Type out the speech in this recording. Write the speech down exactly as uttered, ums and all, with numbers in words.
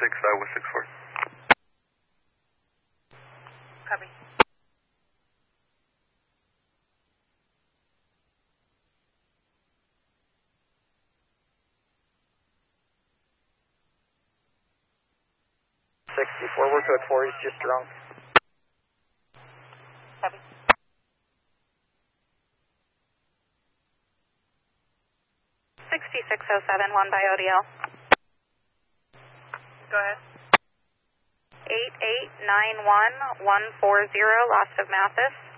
six, Iowa six four. Copy. sixty-four, we're code four, he's just drunk. Copy. sixty-six oh seven, one by O D L. Go ahead. eight eight nine one one four zero, lost of Mathis.